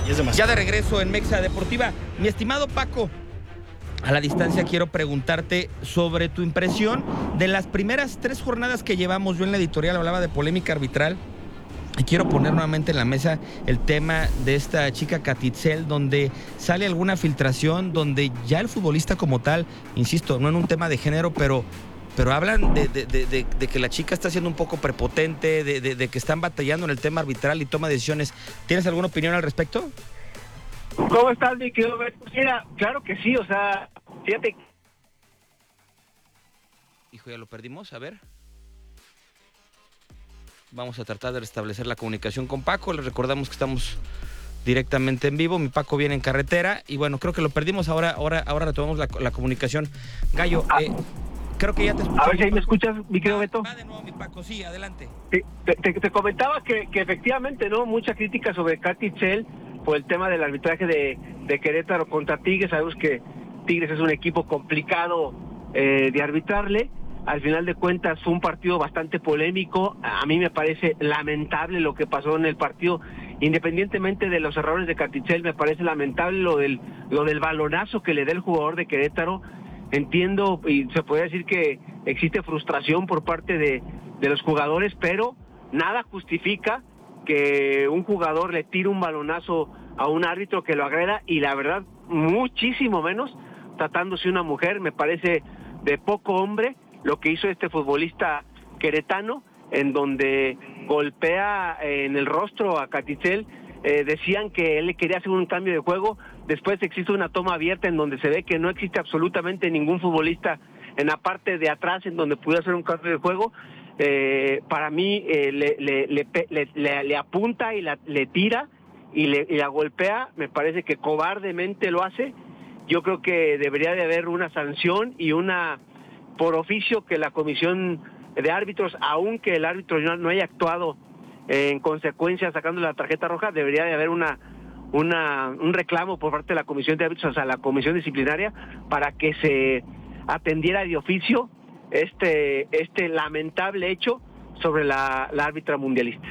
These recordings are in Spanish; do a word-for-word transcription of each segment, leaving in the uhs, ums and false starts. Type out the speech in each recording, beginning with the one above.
es demasiado. Ya de regreso en Mexa Deportiva. Mi estimado Paco, a la distancia quiero preguntarte sobre tu impresión de las primeras tres jornadas que llevamos. Yo en la editorial hablaba de polémica arbitral y quiero poner nuevamente en la mesa el tema de esta chica Catitzel, donde sale alguna filtración, donde ya el futbolista como tal, insisto, no en un tema de género, pero... pero hablan de, de, de, de, de que la chica está siendo un poco prepotente, de, de, de que están batallando en el tema arbitral y toma decisiones. ¿Tienes alguna opinión al respecto? ¿Cómo estás, mi querido Beto? Mira, claro que sí, o sea, fíjate. Hijo, ya lo perdimos, a ver. Vamos a tratar de restablecer la comunicación con Paco. Les recordamos que estamos directamente en vivo. Mi Paco viene en carretera y bueno, creo que lo perdimos. Ahora, ahora, ahora retomamos la, la comunicación. Gallo, eh, creo que ya te escucho. A ver si ahí me escuchas, mi querido Beto. Va de nuevo, mi Paco, sí, adelante. Te, te, te comentaba que, que efectivamente, ¿no? Mucha crítica sobre Catitzel por el tema del arbitraje de, de Querétaro contra Tigres. Sabemos que Tigres es un equipo complicado eh, de arbitrarle. Al final de cuentas fue un partido bastante polémico. A mí me parece lamentable lo que pasó en el partido. Independientemente de los errores de Catitzel, me parece lamentable lo del, lo del balonazo que le da el jugador de Querétaro. Entiendo y se puede decir que existe frustración por parte de, de los jugadores, pero nada justifica que un jugador le tire un balonazo a un árbitro que lo agreda, y la verdad, muchísimo menos tratándose de una mujer. Me parece de poco hombre lo que hizo este futbolista queretano, en donde golpea en el rostro a Catitzel. Eh, decían que él le quería hacer un cambio de juego. Después existe una toma abierta en donde se ve que no existe absolutamente ningún futbolista en la parte de atrás en donde pudiera hacer un cambio de juego. Eh, para mí eh, le, le, le, le, le, le apunta y la, le tira y, le, y la golpea. Me parece que cobardemente lo hace. Yo creo que debería de haber una sanción y una por oficio que la comisión de árbitros, aunque el árbitro no, no haya actuado en consecuencia sacando la tarjeta roja, debería de haber una, una un reclamo por parte de la comisión de árbitros, o sea, la comisión disciplinaria, para que se atendiera de oficio este este lamentable hecho sobre la, la árbitra mundialista.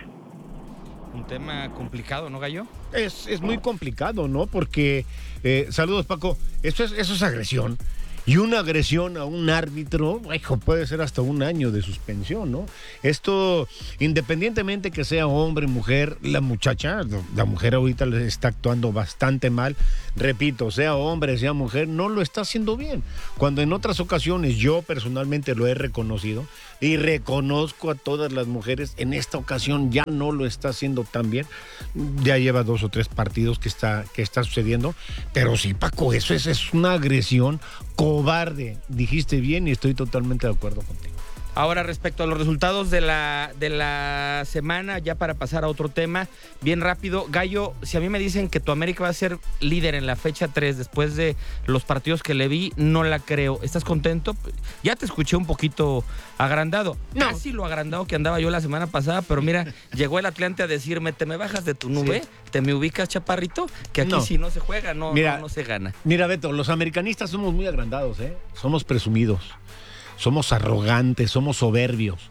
Un tema complicado, ¿no, Gallo? Es, es muy complicado, ¿no? Porque, eh, saludos, Paco, eso es, eso es agresión. Y una agresión a un árbitro, hijo, puede ser hasta un año de suspensión, ¿no? Esto, independientemente que sea hombre, mujer, la muchacha, la mujer ahorita le está actuando bastante mal. Repito, sea hombre, sea mujer, no lo está haciendo bien. Cuando en otras ocasiones yo personalmente lo he reconocido y reconozco a todas las mujeres, en esta ocasión ya no lo está haciendo tan bien. Ya lleva dos o tres partidos que está, que está sucediendo. Pero sí, Paco, eso es, es una agresión cobarde. Dijiste bien y estoy totalmente de acuerdo contigo. Ahora, respecto a los resultados de la, de la semana, ya para pasar a otro tema, bien rápido, Gallo, si a mí me dicen que tu América va a ser líder en la fecha tres después de los partidos que le vi, no la creo. ¿Estás contento? Ya te escuché un poquito agrandado. No. Casi lo agrandado que andaba yo la semana pasada, pero mira, llegó el Atlante a decirme, te me bajas de tu nube, sí. Te me ubicas, chaparrito, que aquí no. Si no se juega, no, mira, no, no se gana. Mira, Beto, los americanistas somos muy agrandados, ¿eh? Somos presumidos. Somos arrogantes, somos soberbios,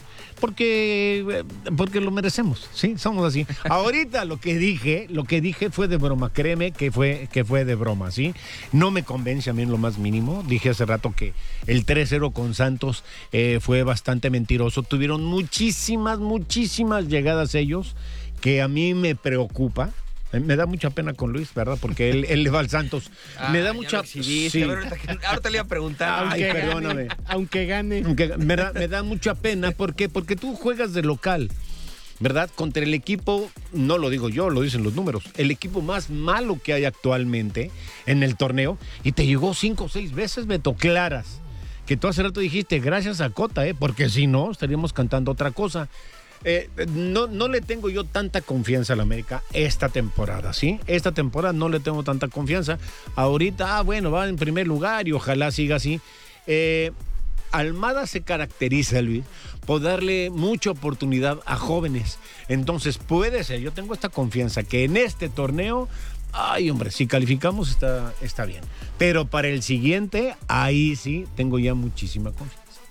porque, porque lo merecemos, sí, somos así. Ahorita lo que dije, lo que dije fue de broma, créeme que fue, que fue de broma, ¿sí? No me convence a mí en lo más mínimo. Dije hace rato que el tres cero con Santos eh, fue bastante mentiroso. Tuvieron muchísimas, muchísimas llegadas ellos, que a mí me preocupa. Me da mucha pena con Luis, ¿verdad? Porque él, él le va al Santos. Ah, me da mucha... Sí. Ahorita, ahorita le iba a preguntar. Ay, aunque perdóname. Gane, aunque gane. Aunque, me, da, me da mucha pena. ¿Por qué? Porque tú juegas de local, ¿verdad? Contra el equipo, no lo digo yo, lo dicen los números, el equipo más malo que hay actualmente en el torneo, y te llegó cinco o seis veces, Beto, claras. Que tú hace rato dijiste, gracias a Cota, ¿eh? Porque si no, estaríamos cantando otra cosa. Eh, no, no le tengo yo tanta confianza al América esta temporada, ¿sí? Esta temporada no le tengo tanta confianza. Ahorita, ah, bueno, va en primer lugar y ojalá siga así. Eh, Almada se caracteriza, Luis, por darle mucha oportunidad a jóvenes. Entonces puede ser, yo tengo esta confianza que en este torneo, ay, hombre, si calificamos está, está bien. Pero para el siguiente, ahí sí tengo ya muchísima confianza.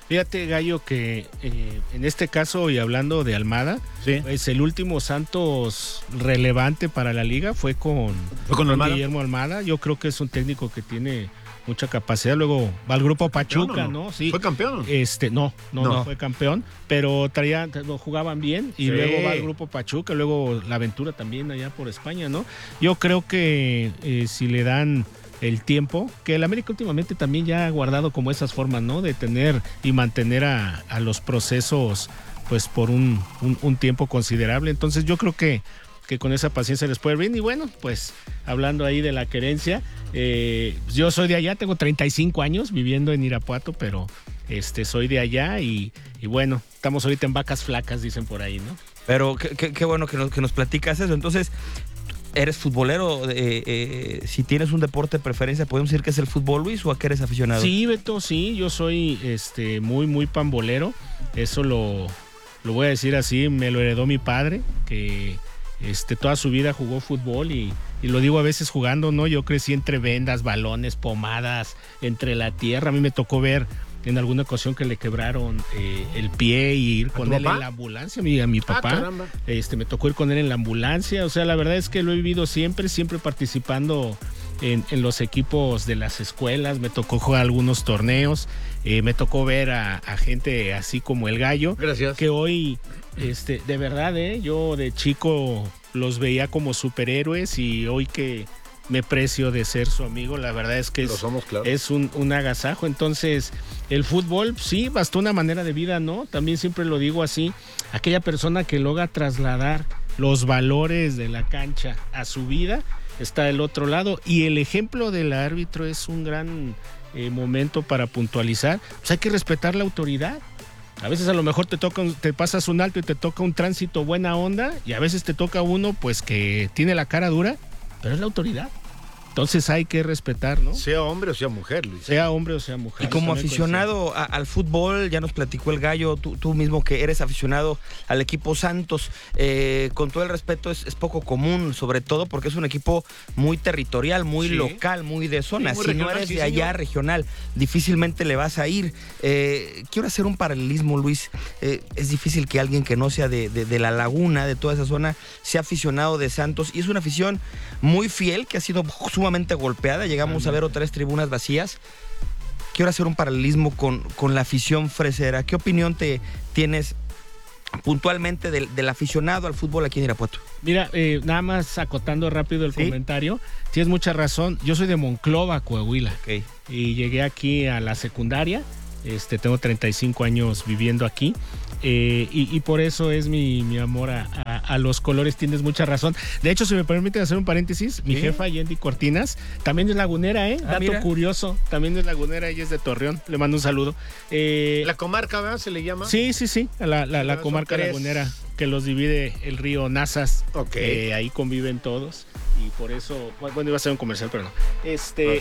Fíjate, Gallo, que eh, en este caso, y hablando de Almada, Sí. pues el último Santos relevante para la liga fue con, ¿Fue con Almada? Guillermo Almada. Yo creo que es un técnico que tiene mucha capacidad. Luego va al grupo Pachuca, ¿Campeón o ¿no? Sí. ¿Fue campeón? Este, no, no, No. no fue campeón, pero traía, lo jugaban bien y Sí. luego va al grupo Pachuca, luego la aventura también allá por España, ¿no? Yo creo que eh, si le dan el tiempo, que el América últimamente también ya ha guardado como esas formas, ¿no? De tener y mantener a, a los procesos pues por un, un, un tiempo considerable. Entonces yo creo que, que con esa paciencia les puede ir bien. Y bueno, pues hablando ahí de la querencia, eh, yo soy de allá, tengo treinta y cinco años viviendo en Irapuato, pero este soy de allá y, y bueno, estamos ahorita en vacas flacas, dicen por ahí, ¿no? Pero qué, qué- qué bueno que nos, que nos platicas eso. Entonces, ¿eres futbolero? Eh, eh, si tienes un deporte de preferencia, ¿podemos decir que es el fútbol, Luis, o a qué eres aficionado? Sí, Beto, sí, yo soy este muy, muy pambolero. Eso lo, lo voy a decir así, me lo heredó mi padre, que este, toda su vida jugó fútbol y, y lo digo a veces jugando, ¿no? Yo crecí entre vendas, balones, pomadas, entre la tierra. A mí me tocó ver en alguna ocasión que le quebraron eh, el pie y ir ¿A con tu él papá? en la ambulancia, mi- a mi Ah, papá. caramba. Este, me tocó ir con él en la ambulancia. O sea, la verdad es que lo he vivido siempre, siempre participando en, en los equipos de las escuelas. Me tocó jugar algunos torneos. Eh, me tocó ver a, a gente así como el Gallo. Gracias. Que hoy, este, de verdad, ¿eh? Yo de chico los veía como superhéroes y hoy que me precio de ser su amigo, la verdad es que Lo es, somos, claro. es un, un agasajo. Entonces, el fútbol, sí, bastó una manera de vida, ¿no? También siempre lo digo así, aquella persona que logra trasladar los valores de la cancha a su vida, está del otro lado. Y el ejemplo del árbitro es un gran eh, momento para puntualizar. Pues hay que respetar la autoridad. A veces a lo mejor te toca, un- te pasas un alto y te toca un tránsito buena onda, y a veces te toca uno pues que tiene la cara dura, pero es la autoridad. Entonces hay que respetar, ¿no? Sea hombre o sea mujer, Luis. Sea hombre o sea mujer. Y como También aficionado a- al fútbol, ya nos platicó el Gallo, tú, tú mismo que eres aficionado al equipo Santos, eh, con todo el respeto, es, es poco común, sobre todo porque es un equipo muy territorial, muy Sí. local, muy de zona. Sí, muy si no regional, eres sí, de allá señor. regional, difícilmente le vas a ir. Eh, quiero hacer un paralelismo, Luis. Eh, es difícil que alguien que no sea de, de- de la laguna, de toda esa zona, sea aficionado de Santos. Y es una afición muy fiel, que ha sido sumamente golpeada. Llegamos a ver otras tribunas vacías. Quiero hacer un paralelismo con, con la afición fresera. ¿Qué opinión te tienes puntualmente del, del aficionado al fútbol aquí en Irapuato? Mira, eh, nada más acotando rápido el ¿Sí? comentario, tienes mucha razón. Yo soy de Monclova, Coahuila, Ok. y llegué aquí a la secundaria. Este, tengo treinta y cinco años viviendo aquí. Eh, y, y por eso es mi, mi amor a, a- a los colores, tienes mucha razón. De hecho, si me permiten hacer un paréntesis, mi ¿Sí? jefa Yendi Cortinas también es lagunera, ¿eh? Ah, Dato mira. curioso, también es lagunera, ella es de Torreón, le mando un saludo. Eh, La comarca, ¿verdad? Se le llama. sí, sí, sí, la, la, la Son comarca tres. lagunera que los divide el río Nazas. Ok. Eh, ahí conviven todos y por eso, bueno, iba a ser un comercial, pero no. Este, Ok.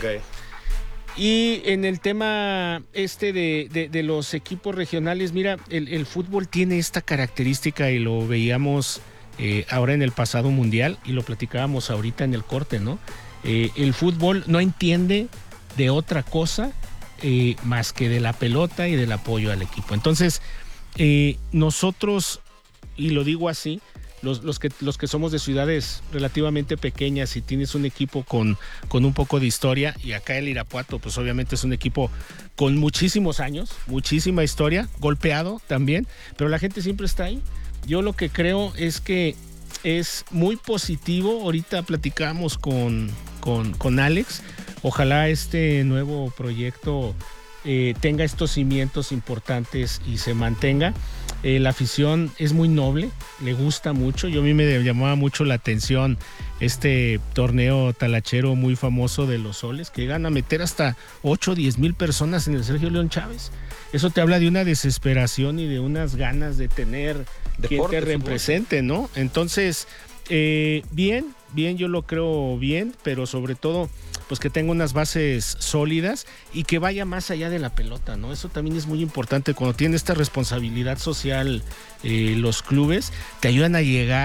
y en el tema este de, de- de los equipos regionales, mira, el, el fútbol tiene esta característica y lo veíamos eh, ahora en el pasado mundial y lo platicábamos ahorita en el corte, ¿no? Eh, el fútbol no entiende de otra cosa eh, más que de la pelota y del apoyo al equipo. Entonces, eh, nosotros, y lo digo así, los, los, que, los que somos de ciudades relativamente pequeñas y tienes un equipo con, con un poco de historia, y acá el Irapuato pues obviamente es un equipo con muchísimos años, muchísima historia, golpeado también, pero la gente siempre está ahí. Yo lo que creo es que es muy positivo, ahorita platicamos con, con, con Alex, ojalá este nuevo proyecto eh, tenga estos cimientos importantes y se mantenga. Eh, la afición es muy noble, le gusta mucho. Yo a mí me llamaba mucho la atención este torneo talachero muy famoso de los Soles, que llegan a meter hasta ocho o diez mil personas en el Sergio León Chávez. Eso te habla de una desesperación y de unas ganas de tener quien Deporte, te represente, ¿no? Entonces, eh, bien, bien, yo lo creo bien, pero sobre todo, pues que tenga unas bases sólidas y que vaya más allá de la pelota, ¿no? Eso también es muy importante. Cuando tiene esta responsabilidad social, eh, los clubes te ayudan a llegar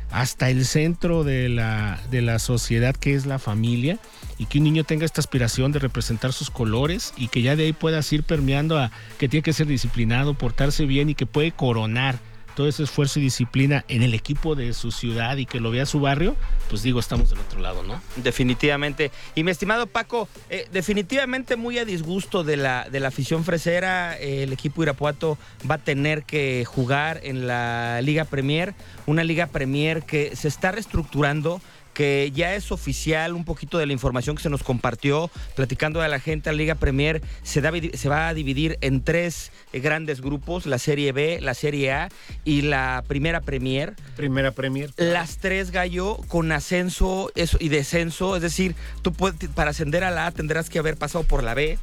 hasta el centro de la, de la sociedad, que es la familia, y que un niño tenga esta aspiración de representar sus colores y que ya de ahí puedas ir permeando a que tiene que ser disciplinado, portarse bien y que puede coronar todo ese esfuerzo y disciplina en el equipo de su ciudad y que lo vea su barrio, pues digo, estamos del otro lado, ¿no? Definitivamente. Y mi estimado Paco, eh, definitivamente muy a disgusto de la, de la afición fresera, eh, el equipo Irapuato va a tener que jugar en la Liga Premier, una Liga Premier que se está reestructurando, que ya es oficial un poquito de la información que se nos compartió, platicando a la gente. La Liga Premier se, da, se va a dividir en tres grandes grupos, la Serie B, la Serie A y la Primera Premier. Primera Premier. Las tres, Gallo, con ascenso eso, y descenso, es decir, tú puedes, para ascender a la A tendrás que haber pasado por la B.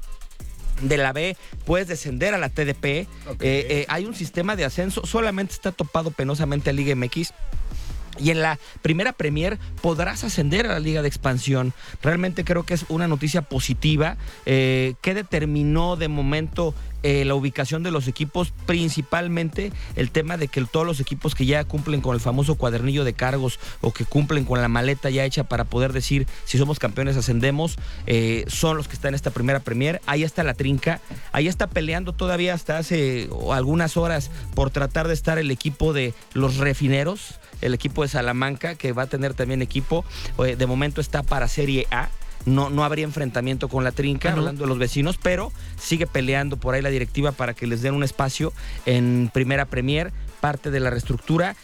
De la B puedes descender a la T D P. Okay. Eh, eh, hay un sistema de ascenso, solamente está topado penosamente a Liga M X. Y en la Primera Premier podrás ascender a la Liga de Expansión. Realmente creo que es una noticia positiva. Eh, ¿Qué determinó de momento eh, la ubicación de los equipos? Principalmente el tema de que todos los equipos que ya cumplen con el famoso cuadernillo de cargos o que cumplen con la maleta ya hecha para poder decir si somos campeones ascendemos, eh, son los que están en esta Primera Premier. Ahí está la trinca. Ahí está peleando todavía hasta hace algunas horas por tratar de estar el equipo de los Refineros, el equipo de Salamanca, que va a tener también equipo. De momento está para Serie A. No, no habría enfrentamiento con la trinca, uh-huh. hablando de los vecinos, pero sigue peleando por ahí la directiva para que les den un espacio en Primera Premier, parte de la reestructura.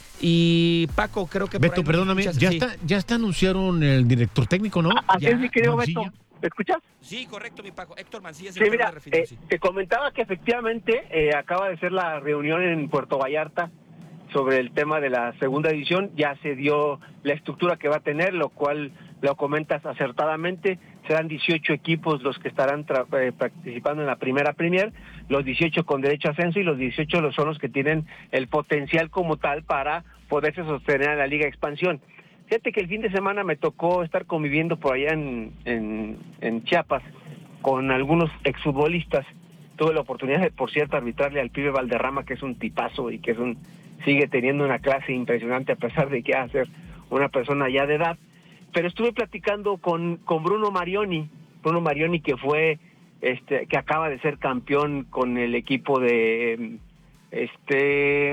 Y Paco, creo que... Beto, perdóname, ya, sí. está, ya está anunciaron el director técnico, ¿no? Así ya, es, mi querido Beto. ¿Me escuchas? Sí, correcto, mi Paco. Héctor Mancilla. Sí, mira, eh, sí. te comentaba que efectivamente eh, acaba de ser la reunión en Puerto Vallarta sobre el tema de la segunda división. Ya se dio la estructura que va a tener, lo cual lo comentas acertadamente. Serán dieciocho equipos los que estarán tra- eh, participando en la Primera Premier, los dieciocho con derecho a ascenso y los dieciocho son los que tienen el potencial como tal para poderse sostener en la Liga de Expansión. Fíjate que el fin de semana me tocó estar conviviendo por allá en, en, en Chiapas con algunos exfutbolistas. Tuve la oportunidad de, por cierto, arbitrarle al pibe Valderrama, que es un tipazo y que es un sigue teniendo una clase impresionante a pesar de que va a ser una persona ya de edad. Pero estuve platicando con, con Bruno Marioni, Bruno Marioni que fue, este, que acaba de ser campeón con el equipo de, este,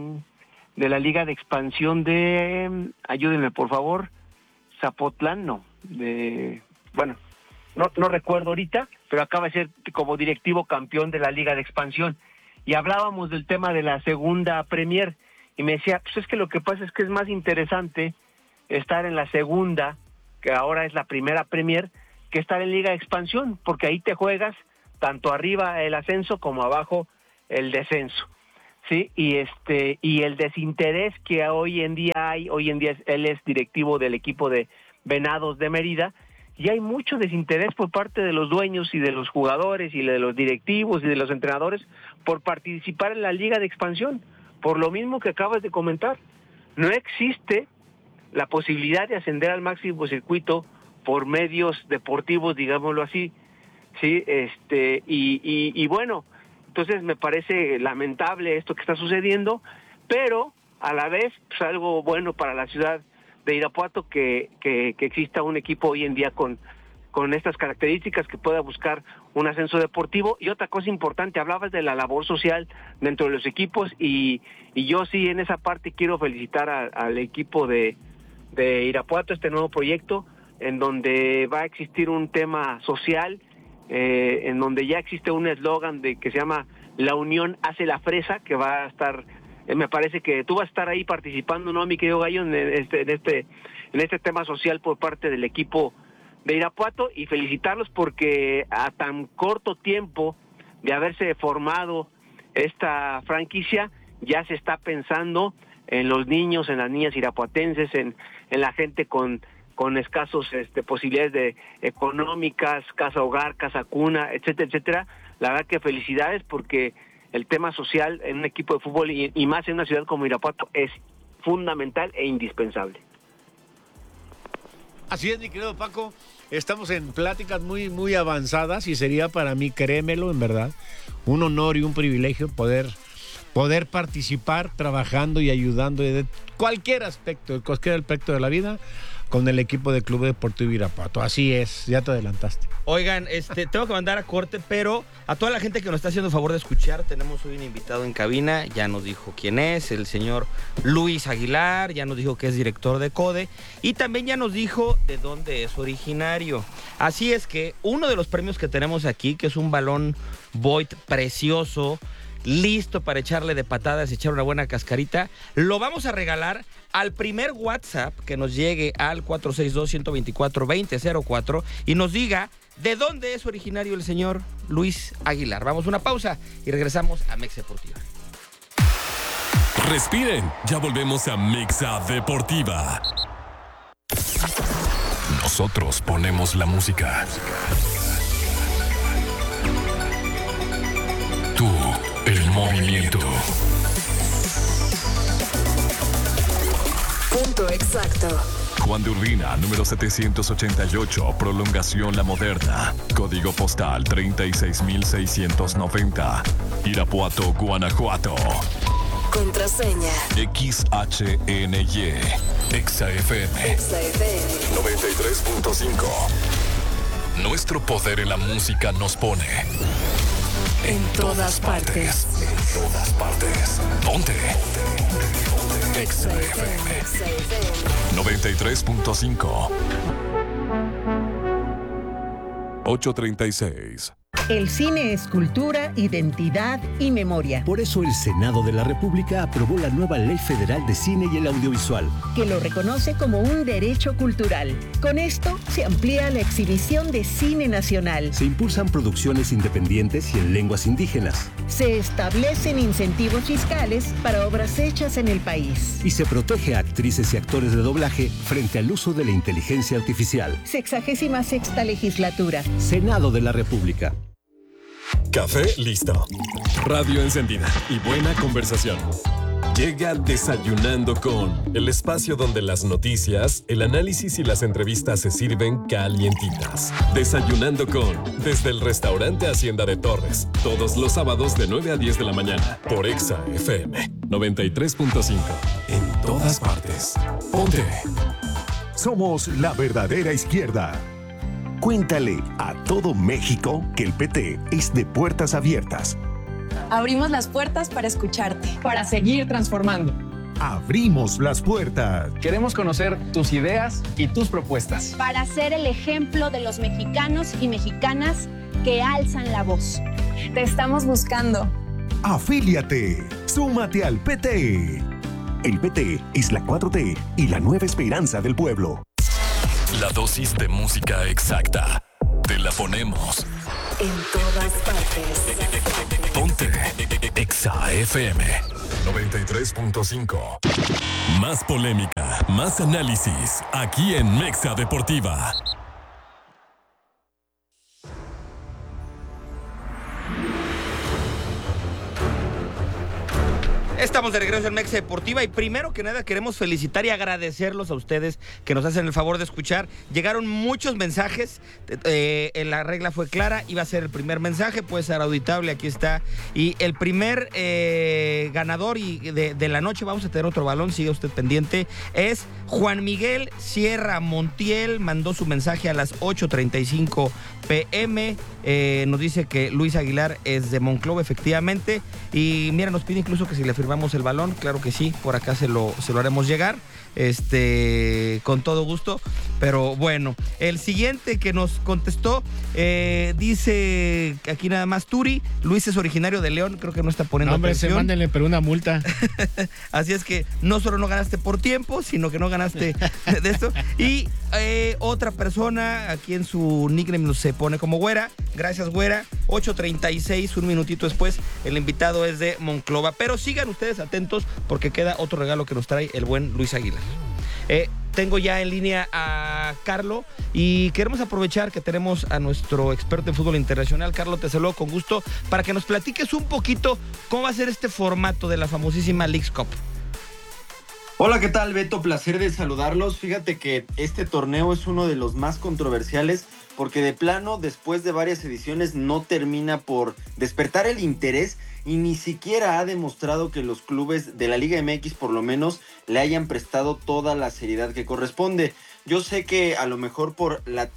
de la Liga de Expansión de, ayúdenme por favor, Zapotlán, no, de, bueno, no, no recuerdo ahorita, pero acaba de ser como directivo campeón de la Liga de Expansión. Y hablábamos del tema de la segunda Premier, y me decía, pues es que lo que pasa es que es más interesante estar en la segunda, que ahora es la Primera Premier, que estar en Liga de Expansión, porque ahí te juegas tanto arriba el ascenso como abajo el descenso, ¿sí? Y este y el desinterés que hoy en día hay, hoy en día es, él es directivo del equipo de Venados de Mérida, y hay mucho desinterés por parte de los dueños y de los jugadores y de los directivos y de los entrenadores por participar en la Liga de Expansión, por lo mismo que acabas de comentar. No existe la posibilidad de ascender al máximo circuito por medios deportivos, digámoslo así, sí, este, y, y, y bueno, entonces me parece lamentable esto que está sucediendo, pero a la vez pues, algo bueno para la ciudad de Irapuato que, que, que exista un equipo hoy en día con, con estas características que pueda buscar un ascenso deportivo. Y otra cosa importante, hablabas de la labor social dentro de los equipos y, y yo sí en esa parte quiero felicitar a, al equipo de, de Irapuato, este nuevo proyecto en donde va a existir un tema social, eh, en donde ya existe un eslogan de que se llama La Unión hace la fresa, que va a estar... Me parece que tú vas a estar ahí participando, ¿no, mi querido Gallo, en este, en este, en este tema social por parte del equipo de Irapuato, y felicitarlos porque a tan corto tiempo de haberse formado esta franquicia ya se está pensando en los niños, en las niñas irapuatenses, en, en la gente con, con escasos este, posibilidades de económicas, casa hogar, casa cuna, etcétera, etcétera. La verdad que felicidades porque el tema social en un equipo de fútbol y, y más en una ciudad como Irapuato es fundamental e indispensable. Así es, mi querido Paco. Estamos en pláticas muy, muy avanzadas y sería para mí, créemelo, en verdad, un honor y un privilegio poder poder participar trabajando y ayudando de cualquier aspecto, de cualquier aspecto de la vida con el equipo del Club Deportivo Irapuato. Así es, ya te adelantaste. Oigan, este, tengo que mandar a corte, pero a toda la gente que nos está haciendo el favor de escuchar, tenemos hoy un invitado en cabina, ya nos dijo quién es, el señor Luis Aguilar, ya nos dijo que es director de CODE y también ya nos dijo de dónde es originario. Así es que uno de los premios que tenemos aquí, que es un balón Voit precioso, listo para echarle de patadas y echar una buena cascarita, lo vamos a regalar al primer WhatsApp que nos llegue al cuatro seis dos, uno dos cuatro, dos cero cero cuatro y nos diga de dónde es originario el señor Luis Aguilar. Vamos a una pausa y regresamos a Mexa Deportiva. Respiren, ya volvemos a Mexa Deportiva. Nosotros ponemos la música. Tú, el movimiento. Punto exacto. Juan de Urbina, número setecientos ochenta y ocho, Prolongación La Moderna. Código postal treinta y seis mil seiscientos noventa. Irapuato, Guanajuato. Contraseña. X H N Y. Exa F M. Exa F M. noventa y tres punto cinco. Nuestro poder en la música nos pone En todas partes. En todas partes. Ponte. Exa F M. Exa F M. noventa y tres punto cinco. ocho treinta y seis. El cine es cultura, identidad y memoria, Por eso el Senado de la República aprobó la nueva Ley Federal de Cine y el Audiovisual. que lo reconoce como un derecho cultural. Con esto se amplía la exhibición de cine nacional. Se impulsan producciones independientes y en lenguas indígenas. Se establecen incentivos fiscales para obras hechas en el país. Y se protege a actrices y actores de doblaje frente al uso de la inteligencia artificial. Sexagésima sexta legislatura. Senado de la República. Café listo. Radio encendida y buena conversación. Llega Desayunando con, el espacio donde las noticias, el análisis y las entrevistas se sirven calientitas. Desayunando con, desde el restaurante Hacienda de Torres, todos los sábados de nueve a diez de la mañana, por Exa F M noventa y tres punto cinco. En todas partes. Ponte. Somos la verdadera izquierda. Cuéntale a todo México que el P T es de puertas abiertas. Abrimos las puertas para escucharte. Para seguir transformando. Abrimos las puertas. Queremos conocer tus ideas y tus propuestas. Para ser el ejemplo de los mexicanos y mexicanas que alzan la voz. Te estamos buscando. Afíliate. Súmate al P T. El P T es la cuatro T y la nueva esperanza del pueblo. La dosis de música exacta. Te la ponemos. En todas partes. Ponte. Exa F M noventa y tres punto cinco. Más polémica, más análisis. Aquí en Mexa Deportiva. Estamos de regreso en Mexa Deportiva y primero que nada queremos felicitar y agradecerlos a ustedes que nos hacen el favor de escuchar. Llegaron muchos mensajes, eh, la regla fue clara, iba a ser el primer mensaje, puede ser auditable, aquí está. Y el primer eh, ganador y de, de la noche, vamos a tener otro balón, siga usted pendiente, es Juan Miguel Sierra Montiel, mandó su mensaje a las ocho treinta y cinco pm, eh, nos dice que Luis Aguilar es de Monclova, efectivamente, y mira, nos pide incluso que si le firmamos el balón, claro que sí, por acá se lo, se lo haremos llegar, este, con todo gusto, pero bueno, el siguiente que nos contestó, eh, dice aquí nada más Turi, Luis es originario de León, creo que no está poniendo no, hombre, atención. se mándenle, pero una multa. Así es que no solo no ganaste por tiempo, sino que no ganaste de esto. Y eh, otra persona, aquí en su nickname se pone como Güera. Gracias, Güera. ocho treinta y seis, un minutito después, el invitado es de Monclova. Pero sigan ustedes atentos porque queda otro regalo que nos trae el buen Luis Aguilar. Eh, tengo ya en línea a Carlo y queremos aprovechar que tenemos a nuestro experto en fútbol internacional, Carlo, te saludo con gusto, para que nos platiques un poquito cómo va a ser este formato de la famosísima Leagues Cup. Hola, ¿qué tal, Beto? Placer de saludarlos. Fíjate que este torneo es uno de los más controversiales porque de plano, después de varias ediciones, no termina por despertar el interés y ni siquiera ha demostrado que los clubes de la Liga M X, por lo menos, le hayan prestado toda la seriedad que corresponde. Yo sé que a lo mejor por la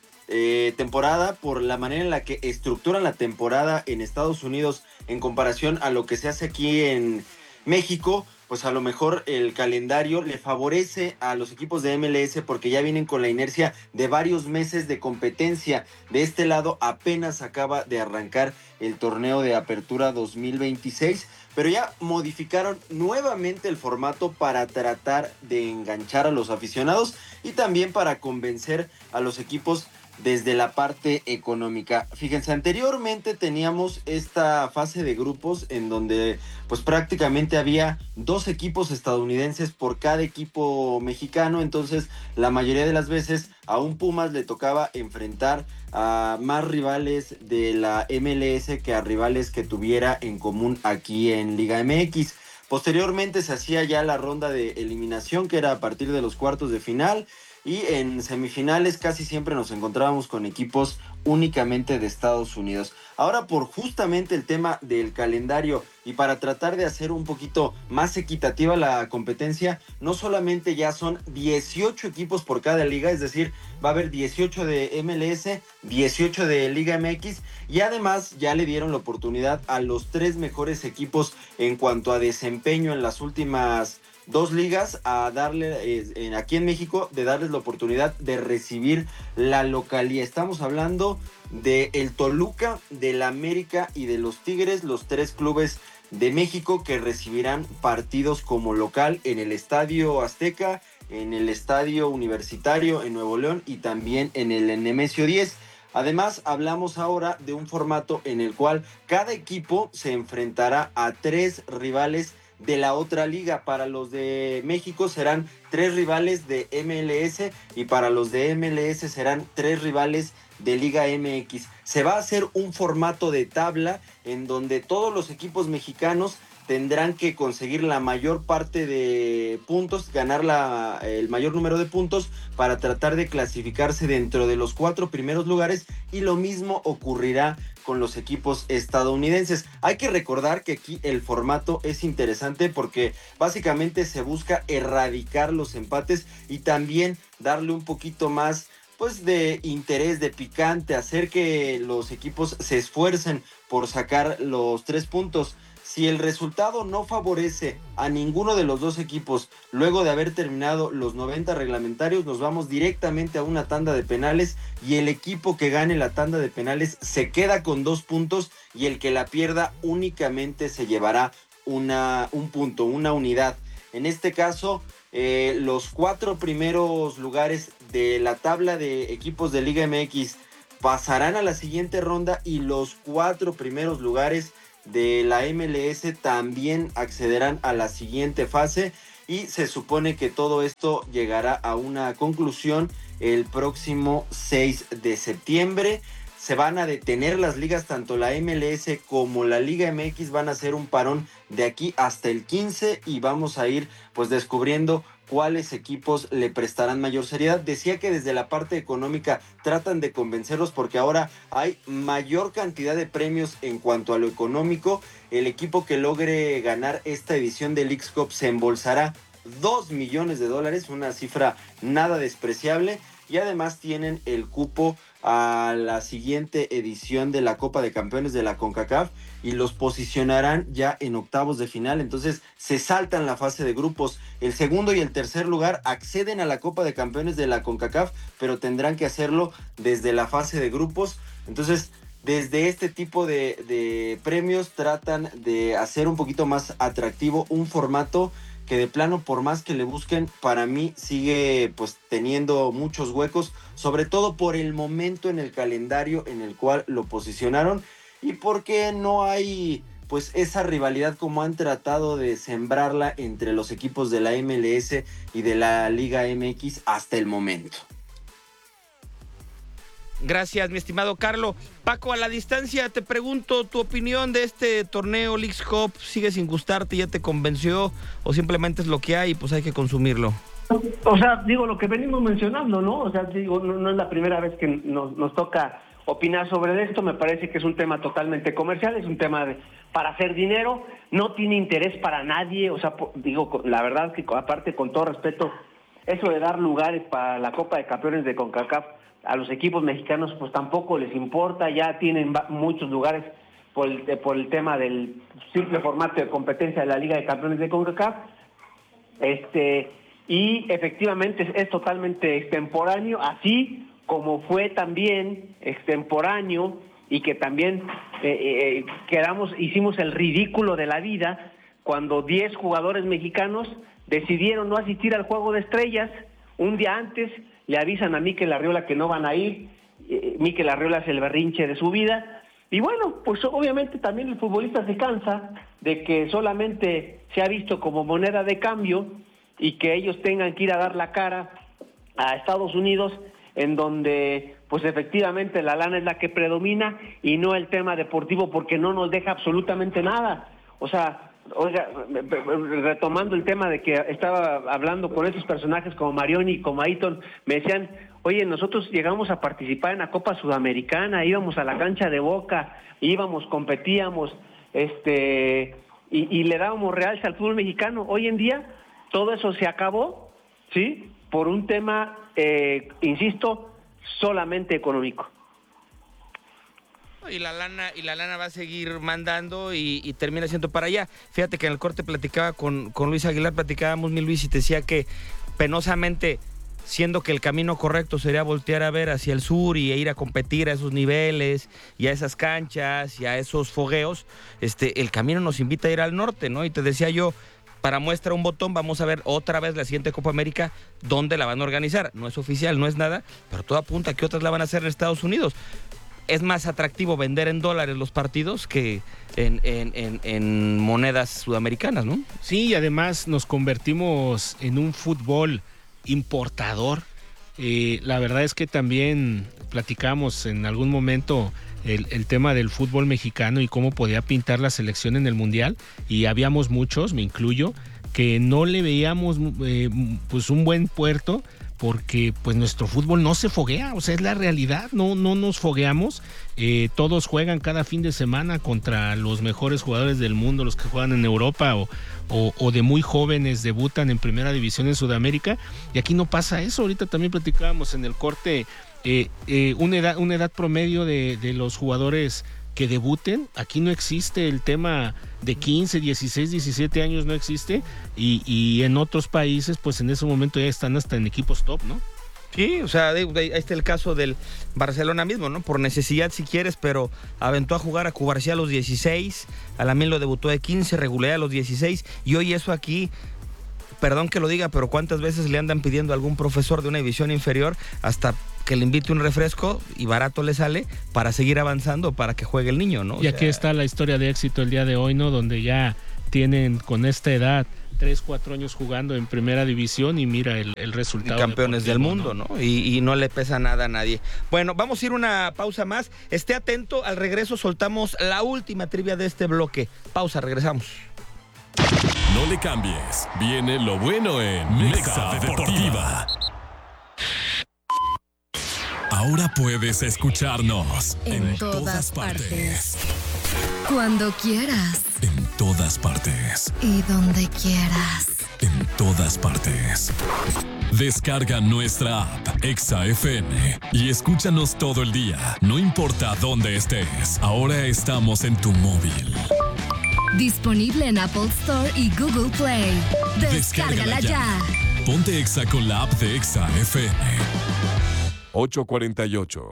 eh, temporada, por la manera en la que estructuran la temporada en Estados Unidos en comparación a lo que se hace aquí en México, pues a lo mejor el calendario le favorece a los equipos de M L S porque ya vienen con la inercia de varios meses de competencia. De este lado apenas acaba de arrancar el torneo de Apertura dos mil veintiséis, pero ya modificaron nuevamente el formato para tratar de enganchar a los aficionados y también para convencer a los equipos desde la parte económica. Fíjense, anteriormente teníamos esta fase de grupos en donde pues prácticamente había dos equipos estadounidenses por cada equipo mexicano, entonces la mayoría de las veces a un Pumas le tocaba enfrentar a más rivales de la M L S que a rivales que tuviera en común aquí en Liga M X. Posteriormente se hacía ya la ronda de eliminación, que era a partir de los cuartos de final, y en semifinales casi siempre nos encontrábamos con equipos únicamente de Estados Unidos. Ahora, por justamente el tema del calendario y para tratar de hacer un poquito más equitativa la competencia, no solamente ya son dieciocho equipos por cada liga, es decir, va a haber dieciocho de M L S, dieciocho de Liga M X, y además ya le dieron la oportunidad a los tres mejores equipos en cuanto a desempeño en las últimas dos ligas a darle, eh, en, aquí en México, de darles la oportunidad de recibir la localía. Estamos hablando de el Toluca, del América y de los Tigres, los tres clubes de México que recibirán partidos como local en el Estadio Azteca, en el Estadio Universitario en Nuevo León y también en el Nemesio diez. Además, hablamos ahora de un formato en el cual cada equipo se enfrentará a tres rivales de la otra liga. Para los de México serán tres rivales de M L S y para los de M L S serán tres rivales de Liga M X. Se va a hacer un formato de tabla en donde todos los equipos mexicanos tendrán que conseguir la mayor parte de puntos, ganar la, el mayor número de puntos para tratar de clasificarse dentro de los cuatro primeros lugares, y lo mismo ocurrirá con los equipos estadounidenses. Hay que recordar que aquí el formato es interesante porque básicamente se busca erradicar los empates y también darle un poquito más pues de interés, de picante, hacer que los equipos se esfuercen por sacar los tres puntos. Si el resultado no favorece a ninguno de los dos equipos luego de haber terminado los noventa reglamentarios, nos vamos directamente a una tanda de penales y el equipo que gane la tanda de penales se queda con dos puntos y el que la pierda únicamente se llevará una, un punto, una unidad. En este caso, eh, los cuatro primeros lugares de la tabla de equipos de Liga M X pasarán a la siguiente ronda y los cuatro primeros lugares de la M L S también accederán a la siguiente fase y se supone que todo esto llegará a una conclusión el próximo seis de septiembre. Se van a detener las ligas, tanto la M L S como la Liga M X van a hacer un parón de aquí hasta el quince y vamos a ir pues descubriendo cuáles equipos le prestarán mayor seriedad. Decía que desde la parte económica tratan de convencerlos porque ahora hay mayor cantidad de premios en cuanto a lo económico. El equipo que logre ganar esta edición del Leagues Cup se embolsará dos millones de dólares, una cifra nada despreciable, y además tienen el cupo a la siguiente edición de la Copa de Campeones de la CONCACAF y los posicionarán ya en octavos de final. Entonces se saltan la fase de grupos. El segundo y el tercer lugar acceden a la Copa de Campeones de la CONCACAF, pero tendrán que hacerlo desde la fase de grupos. Entonces, desde este tipo de, de premios tratan de hacer un poquito más atractivo un formato que de plano, por más que le busquen, para mí sigue pues teniendo muchos huecos, sobre todo por el momento en el calendario en el cual lo posicionaron y porque no hay pues esa rivalidad como han tratado de sembrarla entre los equipos de la M L S y de la Liga M X hasta el momento. Gracias, mi estimado Carlo. Paco, a la distancia te pregunto tu opinión de este torneo Leagues Cup. ¿Sigue sin gustarte, ya te convenció o simplemente es lo que hay y pues hay que consumirlo? O sea, digo, lo que venimos mencionando, ¿no? O sea, digo, no, no es la primera vez que nos, nos toca opinar sobre esto. Me parece que es un tema totalmente comercial, es un tema de, para hacer dinero, no tiene interés para nadie. O sea, digo, la verdad que aparte, con todo respeto, eso de dar lugares para la Copa de Campeones de CONCACAF a los equipos mexicanos, pues tampoco les importa, ya tienen muchos lugares por el, por el tema del simple formato de competencia de la Liga de Campeones de CONCACAF, este, y efectivamente es, es totalmente extemporáneo, así como fue también extemporáneo y que también eh, eh, quedamos, hicimos el ridículo de la vida cuando diez jugadores mexicanos decidieron no asistir al Juego de Estrellas. Un día antes le avisan a Mikel Arriola que no van a ir, eh, Mikel Arriola es el berrinche de su vida, y bueno, pues obviamente también el futbolista se cansa de que solamente se ha visto como moneda de cambio y que ellos tengan que ir a dar la cara a Estados Unidos, en donde pues efectivamente la lana es la que predomina y no el tema deportivo, porque no nos deja absolutamente nada. O sea, oiga, retomando el tema de que estaba hablando con esos personajes como Marioni y como Ayton, me decían, oye, nosotros llegamos a participar en la Copa Sudamericana, íbamos a la cancha de Boca, íbamos, competíamos, este, y, y le dábamos realce al fútbol mexicano. Hoy en día todo eso se acabó, ¿sí?, por un tema, eh, insisto, solamente económico. Y la lana y la lana va a seguir mandando y, y termina siendo para allá. Fíjate que en el corte platicaba con, con Luis Aguilar, platicábamos, mi Luis, y te decía que penosamente, siendo que el camino correcto sería voltear a ver hacia el sur y ir a competir a esos niveles y a esas canchas y a esos fogueos, este, el camino nos invita a ir al norte, ¿no? Y te decía yo, para muestra un botón, vamos a ver otra vez la siguiente Copa América, dónde la van a organizar. No es oficial, no es nada, pero todo apunta a que otras la van a hacer en Estados Unidos. Es más atractivo vender en dólares los partidos que en, en, en, en monedas sudamericanas, ¿no? Sí, y además nos convertimos en un fútbol importador. Eh, la verdad es que también platicamos en algún momento el, el tema del fútbol mexicano y cómo podía pintar la selección en el Mundial, y habíamos muchos, me incluyo, que no le veíamos eh, pues un buen puerto, porque pues nuestro fútbol no se foguea, o sea, es la realidad, no, no nos fogueamos. Eh, todos juegan cada fin de semana contra los mejores jugadores del mundo, los que juegan en Europa o, o, o de muy jóvenes debutan en primera división en Sudamérica, y aquí no pasa eso. Ahorita también platicábamos en el corte eh, eh, una, edad, una edad promedio de, de los jugadores que debuten. Aquí no existe el tema de quince, dieciséis, diecisiete años, no existe, y, y en otros países pues en ese momento ya están hasta en equipos top, ¿no? Sí, o sea, ahí está el caso del Barcelona mismo, ¿no? Por necesidad si quieres, pero aventó a jugar a Cubarsí a los dieciséis, a Lamine lo debutó de quince, Regulé a los dieciséis, y hoy eso aquí, perdón que lo diga, pero ¿cuántas veces le andan pidiendo a algún profesor de una división inferior hasta que le invite un refresco y barato le sale para seguir avanzando, para que juegue el niño, ¿no? O y aquí sea, está la historia de éxito el día de hoy, ¿no? Donde ya tienen con esta edad tres, cuatro años jugando en primera división y mira el, el resultado. Y campeones del mundo, ¿no? ¿no? Y, y no le pesa nada a nadie. Bueno, vamos a ir una pausa más. Esté atento, al regreso soltamos la última trivia de este bloque. Pausa, regresamos. No le cambies. Viene lo bueno en Mexa Deportiva. Ahora puedes escucharnos en, en todas, todas partes. partes. Cuando quieras. En todas partes. Y donde quieras. En todas partes. Descarga nuestra app Exa F M y escúchanos todo el día. No importa dónde estés. Ahora estamos en tu móvil. Disponible en Apple Store y Google Play. Descárgala, Descárgala ya. ya. Ponte Exa con la app de Exa F M. ocho cuarenta y ocho.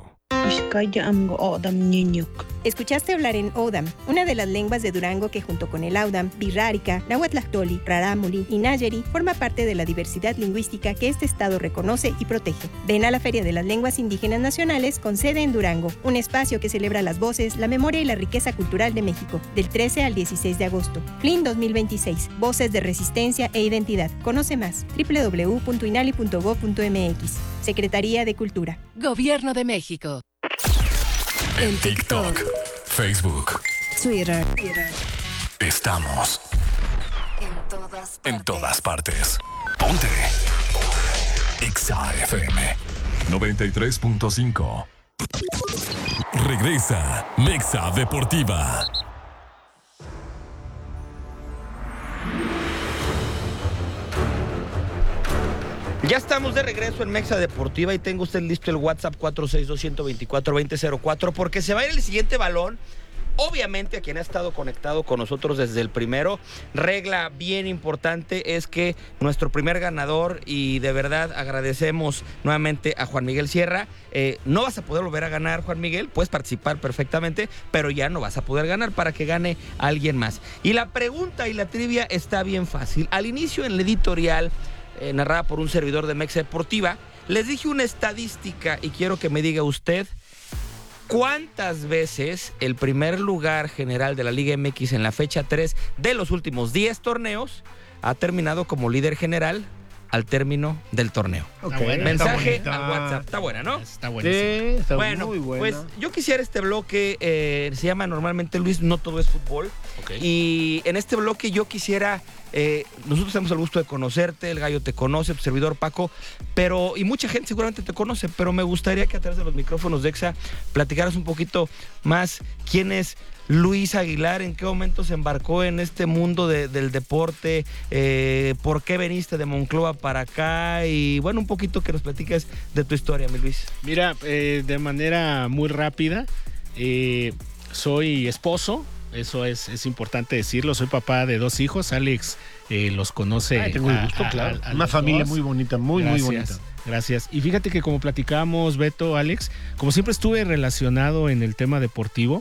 Escuchaste hablar en Odam, una de las lenguas de Durango que junto con el Audam, Birrárica, Nahuatlactoli, Rarámuri y Nayeri forma parte de la diversidad lingüística que este estado reconoce y protege. Ven a la Feria de las Lenguas Indígenas Nacionales con sede en Durango, un espacio que celebra las voces, la memoria y la riqueza cultural de México, del trece al dieciséis de agosto. F L I N dos mil veintiséis, Voces de Resistencia e Identidad. Conoce más, doble u doble u doble u punto inali punto gob punto m x. Secretaría de Cultura. Gobierno de México. En TikTok, Facebook, Twitter. Estamos En todas partes. en todas partes. Ponte Exa F M noventa y tres punto cinco. Regresa Mexa Deportiva. Ya estamos de regreso en Mexa Deportiva y tengo usted listo el WhatsApp cuatro seis dos, uno dos cuatro, dos cero cero cuatro porque se va a ir el siguiente balón. Obviamente a quien ha estado conectado con nosotros desde el primero, regla bien importante es que nuestro primer ganador, y de verdad agradecemos nuevamente a Juan Miguel Sierra, eh, no vas a poder volver a ganar, Juan Miguel, puedes participar perfectamente, pero ya no vas a poder ganar para que gane alguien más. Y la pregunta y la trivia está bien fácil. Al inicio en la editorial, eh, narrada por un servidor de Mexa Deportiva, les dije una estadística y quiero que me diga usted ¿cuántas veces el primer lugar general de la Liga M X en la fecha tres de los últimos diez torneos ha terminado como líder general al término del torneo? Okay. Buena, mensaje al WhatsApp. Está buena, ¿no? Está buenísimo. Sí, está bueno, muy buena. pues yo quisiera este bloque, eh, se llama normalmente, Luis, No Todo es Fútbol. Okay. Y en este bloque yo quisiera, eh, nosotros tenemos el gusto de conocerte, el Gallo te conoce, tu servidor Paco, pero, y mucha gente seguramente te conoce, pero me gustaría que a través de los micrófonos de Exa platicaras un poquito más quién es Luis Aguilar, en qué momento se embarcó en este mundo de, del deporte, eh, por qué veniste de Monclova para acá y bueno, un poquito que nos platiques de tu historia, mi Luis. Mira, eh, de manera muy rápida, eh, soy esposo, eso es, es importante decirlo, soy papá de dos hijos, Alex eh, los conoce. Ay, tengo el gusto, a, a, claro. a, a Una familia dos. muy bonita, muy, Gracias, muy bonita. Gracias. Y fíjate que como platicábamos, Beto, Alex, como siempre estuve relacionado en el tema deportivo,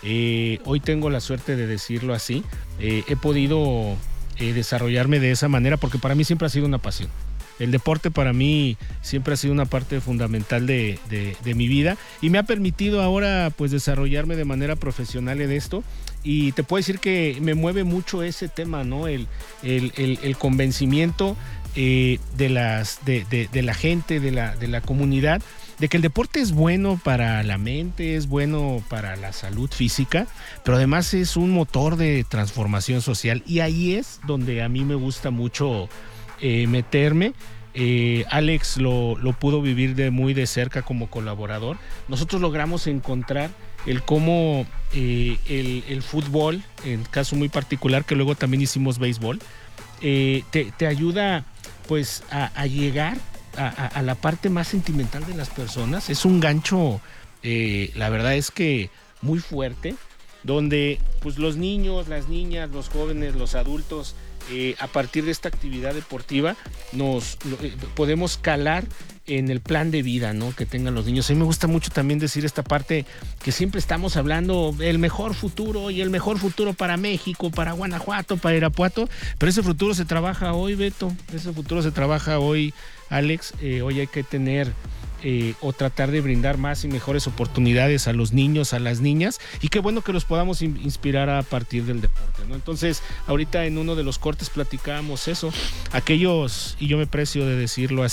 Eh, hoy tengo la suerte de decirlo así, eh, he podido eh, desarrollarme de esa manera porque para mí siempre ha sido una pasión. El deporte para mí siempre ha sido una parte fundamental de, de, de mi vida y me ha permitido ahora pues desarrollarme de manera profesional en esto y te puedo decir que me mueve mucho ese tema, ¿no? El, el, el, el convencimiento eh, de, las, de, de, de la gente, de la, de la comunidad, de que el deporte es bueno para la mente, es bueno para la salud física, pero además es un motor de transformación social y ahí es donde a mí me gusta mucho eh, meterme. Eh, Alex lo, lo pudo vivir de muy de cerca como colaborador. Nosotros logramos encontrar el cómo eh, el, el fútbol, en caso muy particular, que luego también hicimos béisbol, eh, te, te ayuda pues a, a llegar A, a, a la parte más sentimental de las personas. Es un gancho, eh, la verdad es que muy fuerte, donde pues los niños, las niñas, los jóvenes, los adultos, eh, a partir de esta actividad deportiva nos lo, eh, podemos calar en el plan de vida, ¿no?, que tengan los niños. A mí me gusta mucho también decir esta parte que siempre estamos hablando del mejor futuro y el mejor futuro para México, para Guanajuato, para Irapuato, pero ese futuro se trabaja hoy, Beto, ese futuro se trabaja hoy, Alex. Eh, hoy hay que tener eh, o tratar de brindar más y mejores oportunidades a los niños, a las niñas, y qué bueno que los podamos in- inspirar a partir del deporte, ¿no? Entonces, ahorita en uno de los cortes platicábamos eso, aquellos, y yo me precio de decirlo así,